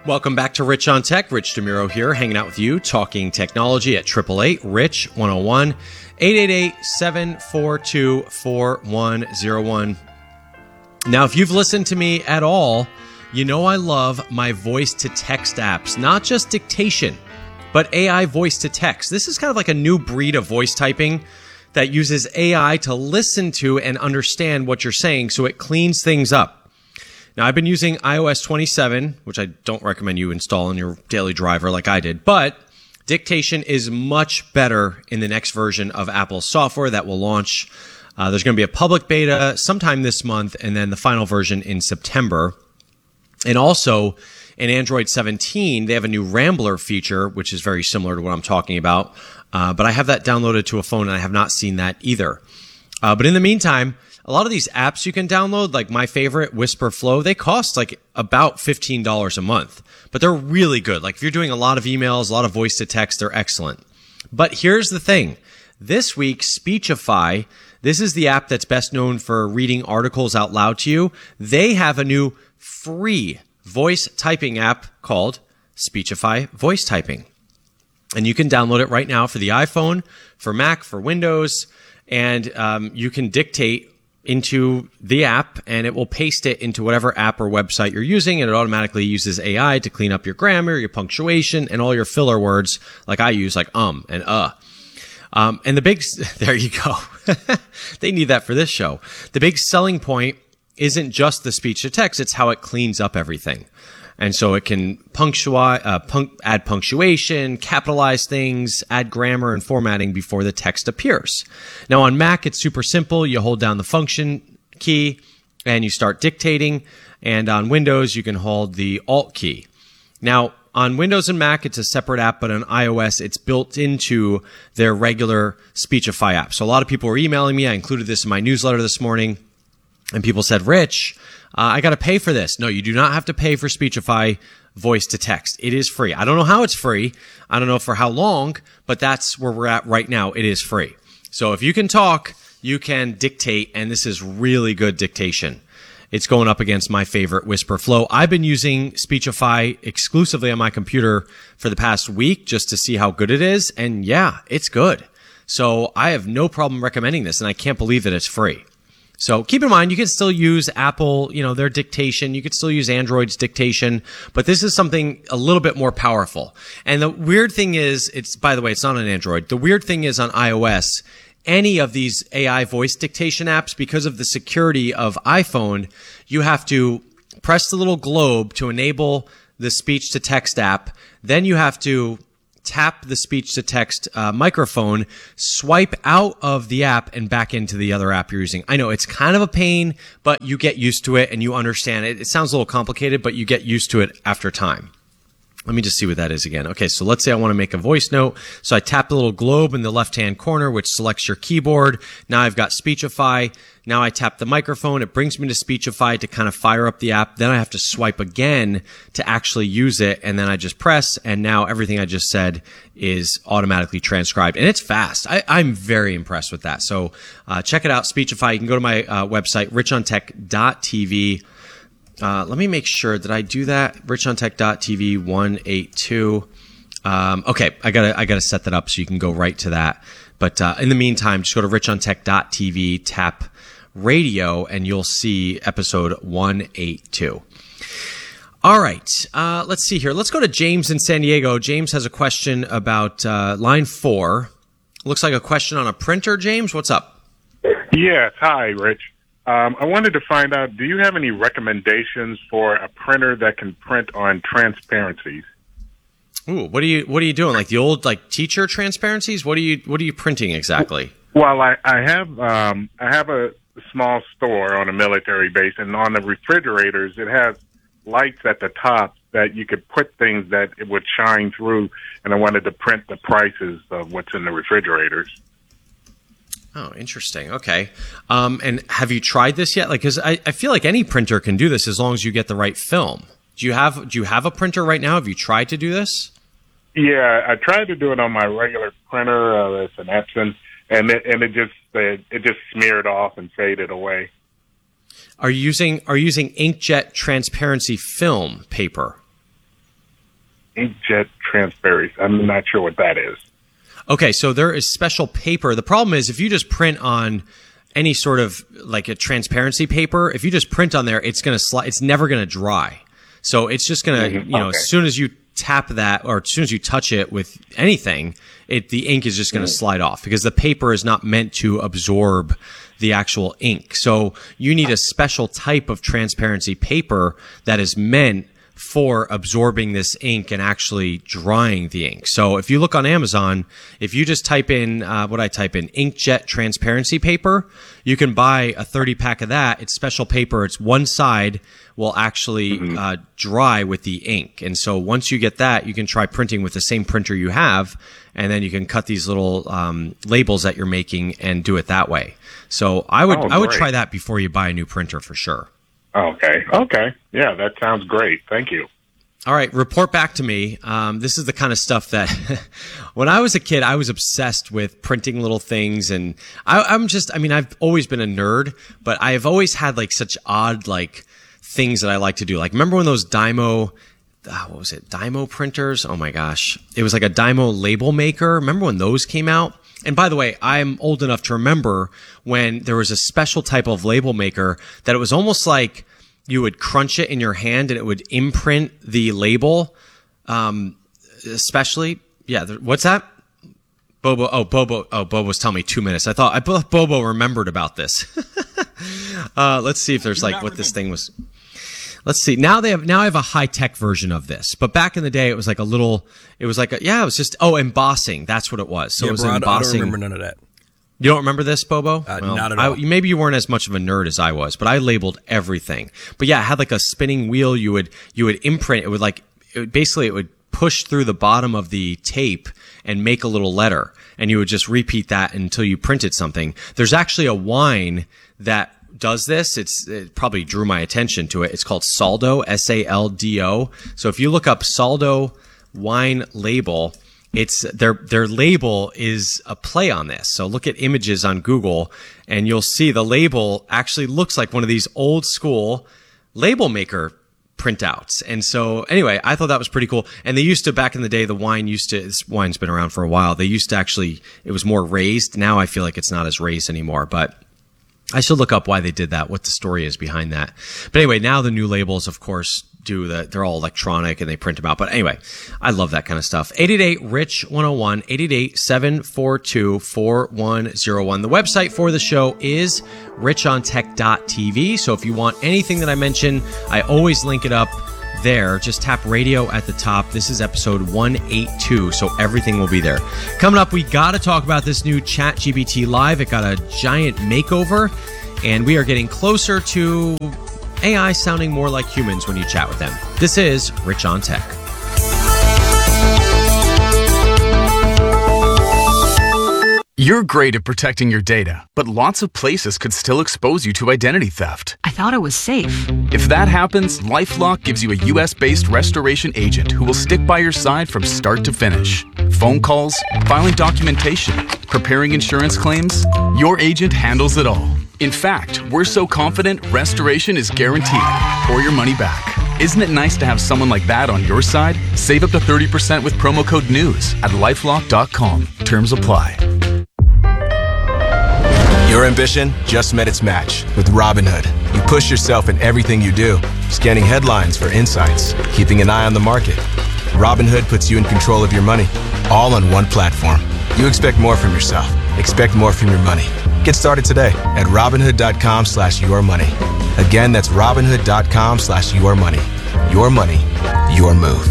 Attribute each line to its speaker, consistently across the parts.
Speaker 1: Welcome back to Rich on Tech. Rich DeMuro here, hanging out with you, talking technology at 888-RICH-101, 888-742-4101. Now, if you've listened to me at all, you know I love my voice-to-text apps, not just dictation, but AI voice-to-text. This is kind of like a new breed of voice typing that uses AI to listen to and understand what you're saying so it cleans things up. Now, I've been using iOS 27, which I don't recommend you install in your daily driver like I did, but dictation is much better in the next version of Apple's software that will launch. There's going to be a public beta sometime this month, and then the final version in September. And also, in Android 17, they have a new Rambler feature, which is very similar to what I'm talking about. But I have that downloaded to a phone, and I have not seen that either. But in the meantime, a lot of these apps you can download, like my favorite, Whisper Flow, they cost like about $15 a month, but they're really good. Like if you're doing a lot of emails, a lot of voice to text, they're excellent. But here's the thing. This week, Speechify, this is the app that's best known for reading articles out loud to you. They have a new free voice typing app called Speechify Voice Typing. And you can download it right now for the iPhone, for Mac, for Windows, and you can dictate into the app and it will paste it into whatever app or website you're using, and it automatically uses AI to clean up your grammar, your punctuation, and all your filler words like I use, like and and the big, there you go. They need that for this show. The big selling point isn't just the speech to text, it's how it cleans up everything. And so it can add punctuation, capitalize things, add grammar and formatting before the text appears. Now on Mac, it's super simple. You hold down the function key and you start dictating. And on Windows, you can hold the Alt key. Now on Windows and Mac, it's a separate app, but on iOS, it's built into their regular Speechify app. So a lot of people were emailing me. I included this in my newsletter this morning. And people said, Rich, I got to pay for this. No, you do not have to pay for Speechify voice to text. It is free. I don't know how it's free. I don't know for how long, but that's where we're at right now. It is free. So if you can talk, you can dictate, and this is really good dictation. It's going up against my favorite, Whisper Flow. I've been using Speechify exclusively on my computer for the past week just to see how good it is, and yeah, it's good. So I have no problem recommending this, and I can't believe that it's free. So keep in mind, you can still use Apple, their dictation. You could still use Android's dictation, but this is something a little bit more powerful. And the weird thing is, by the way, it's not on Android. The weird thing is on iOS, any of these AI voice dictation apps, because of the security of iPhone, you have to press the little globe to enable the speech to text app. Then you have to tap the speech-to-text microphone, swipe out of the app and back into the other app you're using. I know it's kind of a pain, but you get used to it and you understand it. It sounds a little complicated, but you get used to it after time. Let me just see what that is again. Okay, so let's say I want to make a voice note. So I tap the little globe in the left-hand corner, which selects your keyboard. Now I've got Speechify. Now I tap the microphone. It brings me to Speechify to kind of fire up the app. Then I have to swipe again to actually use it. And then I just press, and now everything I just said is automatically transcribed. And it's fast. I'm very impressed with that. So check it out, Speechify. You can go to my website, richontech.tv. Let me make sure that I do that. richontech.tv 182. Okay, I gotta set that up so you can go right to that. But in the meantime, just go to richontech.tv, tap radio, and you'll see episode 182. All right, let's see here. Let's go to James in San Diego. James has a question about line 4. Looks like a question on a printer. James, what's up?
Speaker 2: Yes, hi, Rich. I wanted to find out, do you have any recommendations for a printer that can print on transparencies?
Speaker 1: Ooh, what are you doing? Like the old teacher transparencies? What are you printing exactly?
Speaker 2: Well, I have a small store on a military base, and on the refrigerators it has lights at the top that you could put things that it would shine through, and I wanted to print the prices of what's in the refrigerators.
Speaker 1: Oh, interesting. Okay. And have you tried this yet? Because I feel like any printer can do this as long as you get the right film. Do you have a printer right now? Have you tried to do this?
Speaker 2: Yeah, I tried to do it on my regular printer. It's an Epson, and it just smeared off and faded away.
Speaker 1: Are you using inkjet transparency film paper?
Speaker 2: inkjet transparency. I'm not sure what that is.
Speaker 1: Okay, so there is special paper. The problem is if you just print on any sort of like a transparency paper, if you just print on there, it's going to slide. It's never going to dry. So it's just going to, as soon as you tap that or as soon as you touch it with anything, the ink is just going to slide off because the paper is not meant to absorb the actual ink. So you need a special type of transparency paper that is meant for absorbing this ink and actually drying the ink. So if you look on Amazon, if you just type in what I type in, inkjet transparency paper, you can buy a 30 pack of that. It's special paper. It's one side will actually dry with the ink. And so once you get that, you can try printing with the same printer you have, and then you can cut these little labels that you're making and do it that way. So I would try that before you buy a new printer for sure.
Speaker 2: Okay. Yeah, that sounds great. Thank you.
Speaker 1: All right, report back to me. This is the kind of stuff that when I was a kid, I was obsessed with printing little things. And I've always been a nerd, but I've always had like such odd like things that I like to do. Like, remember when those Dymo printers? Oh my gosh. It was like a Dymo label maker. Remember when those came out? And by the way, I'm old enough to remember when there was a special type of label maker that it was almost like you would crunch it in your hand and it would imprint the label. Especially, what's that? Bobo's telling me 2 minutes. I thought Bobo remembered about this. Let's see if there's like what this thing was. Let's see. Now I have a high-tech version of this. But back in the day, it was like embossing. That's what it was. So it was embossing.
Speaker 3: I don't remember none of that.
Speaker 1: You don't remember this, Bobo?
Speaker 3: Not at all.
Speaker 1: Maybe you weren't as much of a nerd as I was, but I labeled everything. But yeah, it had like a spinning wheel. You would imprint. It would push through the bottom of the tape and make a little letter. And you would just repeat that until you printed something. There's actually a wine that does this. It probably drew my attention to it. It's called Saldo, Saldo. So if you look up Saldo wine label, it's their label is a play on this. So look at images on Google and you'll see the label actually looks like one of these old school label maker printouts. And so anyway, I thought that was pretty cool. And they used to, back in the day, this wine's been around for a while. They used to actually, it was more raised. Now I feel like it's not as raised anymore, but I should look up why they did that, what the story is behind that. But anyway, now the new labels, of course, they're all electronic and they print them out. But anyway, I love that kind of stuff. 888-RICH-101, 888-742-4101. The website for the show is richontech.tv. So if you want anything that I mention, I always link it up there. Just tap radio at the top. This is episode 182, so everything will be there. Coming up, we got to talk about this new ChatGPT Live. It got a giant makeover, and we are getting closer to AI sounding more like humans when you chat with them. This is Rich on Tech.
Speaker 4: You're great at protecting your data, but lots of places could still expose you to identity theft.
Speaker 5: I thought it was safe.
Speaker 4: If that happens, LifeLock gives you a U.S.-based restoration agent who will stick by your side from start to finish. Phone calls, filing documentation, preparing insurance claims, your agent handles it all. In fact, we're so confident restoration is guaranteed or your money back. Isn't it nice to have someone like that on your side? Save up to 30% with promo code NEWS at LifeLock.com. Terms apply.
Speaker 6: Your ambition just met its match with Robinhood. You push yourself in everything you do, scanning headlines for insights, keeping an eye on the market. Robinhood puts you in control of your money, all on one platform. You expect more from yourself. Expect more from your money. Get started today at Robinhood.com/yourmoney. Again, that's Robinhood.com/yourmoney. Your money, your move.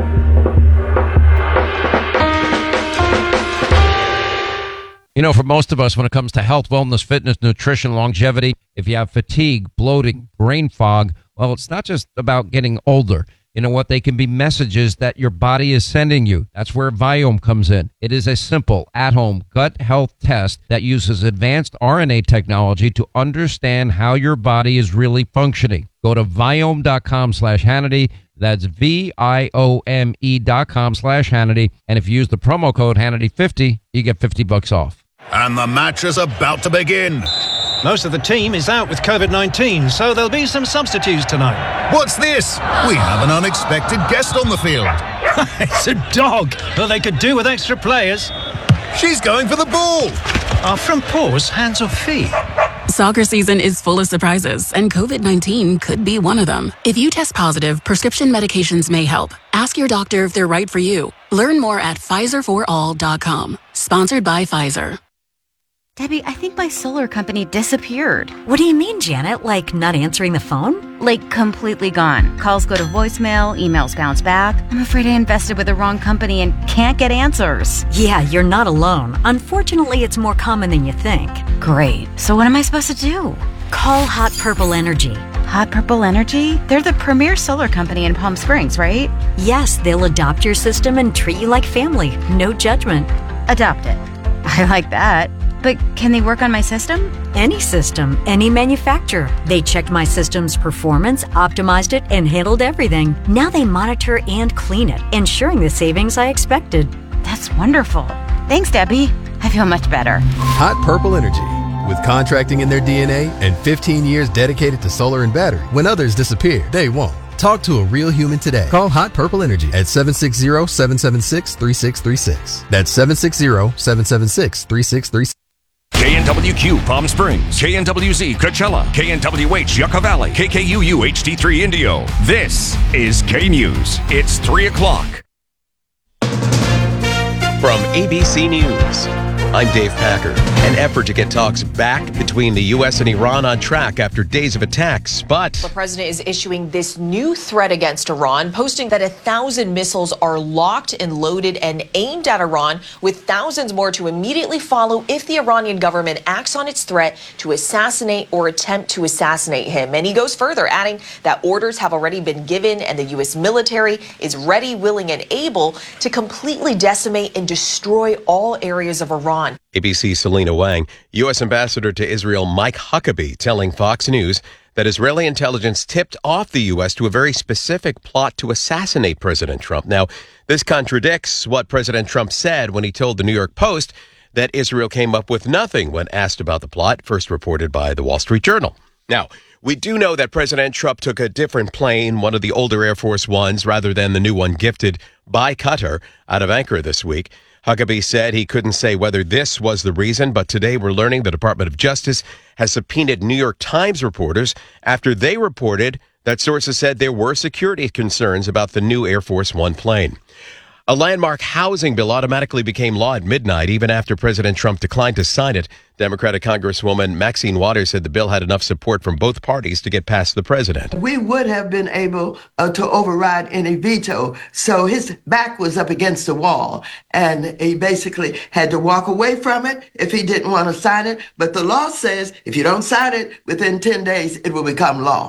Speaker 7: You know, for most of us, when it comes to health, wellness, fitness, nutrition, longevity, if you have fatigue, bloating, brain fog, well, it's not just about getting older. You know what? They can be messages that your body is sending you. That's where Viome comes in. It is a simple, at-home gut health test that uses advanced RNA technology to understand how your body is really functioning. Go to Viome.com/Hannity. That's VIOME.com/Hannity. And if you use the promo code Hannity50, you get $50 off.
Speaker 8: And the match is about to begin.
Speaker 3: Most of the team is out with COVID-19, so there'll be some substitutes tonight.
Speaker 5: What's this? We have an unexpected guest on the field.
Speaker 3: It's a dog. Well, they could do with extra players.
Speaker 5: She's going for the ball.
Speaker 3: Are front paws hands or feet?
Speaker 8: Soccer season is full of surprises, and COVID-19 could be one of them. If you test positive, prescription medications may help. Ask your doctor if they're right for you. Learn more at PfizerForAll.com. Sponsored by Pfizer.
Speaker 9: Debbie, I think my solar company disappeared.
Speaker 10: What do you mean, Janet? Like not answering the phone?
Speaker 9: Like completely gone. Calls go to voicemail, emails bounce back. I'm afraid I invested with the wrong company and can't get answers.
Speaker 10: Yeah, you're not alone. Unfortunately, it's more common than you think.
Speaker 9: Great. So what am I supposed to do?
Speaker 10: Call Hot Purple Energy.
Speaker 9: Hot Purple Energy? They're the premier solar company in Palm Springs, right?
Speaker 10: Yes, they'll adopt your system and treat you like family. No judgment.
Speaker 9: Adopt it. I like that. But can they work on my system?
Speaker 10: Any system, any manufacturer. They checked my system's performance, optimized it, and handled everything. Now they monitor and clean it, ensuring the savings I expected.
Speaker 9: That's wonderful. Thanks, Debbie. I feel much better.
Speaker 6: Hot Purple Energy. With contracting in their DNA and 15 years dedicated to solar and battery, when others disappear, they won't. Talk to a real human today. Call Hot Purple Energy at 760-776-3636. That's 760-776-3636.
Speaker 11: KNWQ Palm Springs, KNWZ Coachella, KNWH Yucca Valley, KKUU HD3 Indio. This is K News. It's 3 o'clock.
Speaker 12: From ABC News, I'm Dave Packer. An effort to get talks back between the U.S. and Iran on track after days of attacks, but
Speaker 13: the president is issuing this new threat against Iran, posting that 1,000 missiles are locked and loaded and aimed at Iran, with thousands more to immediately follow if the Iranian government acts on its threat to assassinate or attempt to assassinate him. And he goes further, adding that orders have already been given and the U.S. military is ready, willing, and able to completely decimate and destroy all areas of Iran.
Speaker 12: ABC's Selena Wang, U.S. Ambassador to Israel Mike Huckabee, telling Fox News that Israeli intelligence tipped off the U.S. to a very specific plot to assassinate President Trump. Now, this contradicts what President Trump said when he told the New York Post that Israel came up with nothing when asked about the plot, first reported by the Wall Street Journal. Now, we do know that President Trump took a different plane, one of the older Air Force Ones, rather than the new one gifted by Qatar, out of Ankara this week. Huckabee said he couldn't say whether this was the reason, but today we're learning the Department of Justice has subpoenaed New York Times reporters after they reported that sources said there were security concerns about the new Air Force One plane. A landmark housing bill automatically became law at midnight, even after President Trump declined to sign it. Democratic Congresswoman Maxine Waters said the bill had enough support from both parties to get past the president.
Speaker 14: We would have been able to override any veto, so his back was up against the wall, and he basically had to walk away from it if he didn't want to sign it. But the law says if you don't sign it within 10 days, it will become law.